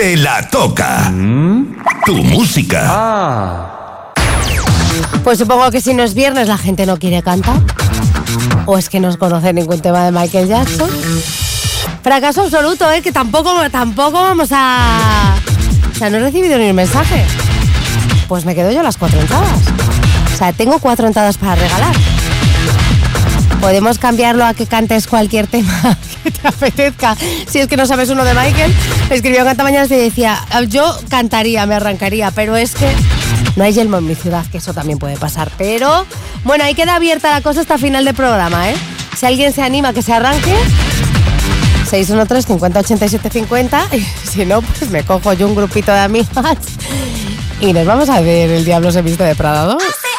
Te la toca. Tu música. Pues supongo que si no es viernes la gente no quiere cantar. O es que no os conoce ningún tema de Michael Jackson. Fracaso absoluto, que tampoco vamos a... O sea, no he recibido ni un mensaje. Pues me quedo yo las 4 entradas. O sea, tengo 4 entradas para regalar. Podemos cambiarlo a que cantes cualquier tema que te apetezca. Si es que no sabes uno de Michael. Me escribió Canta Mañanas y decía, yo cantaría, me arrancaría, pero es que no hay yelmo en mi ciudad, que eso también puede pasar. Pero, bueno, ahí queda abierta la cosa hasta final de programa, Si alguien se anima que se arranque, 613 50 87 50. Y si no, pues me cojo yo un grupito de amigas y nos vamos a ver El Diablo se viste de Prada 2.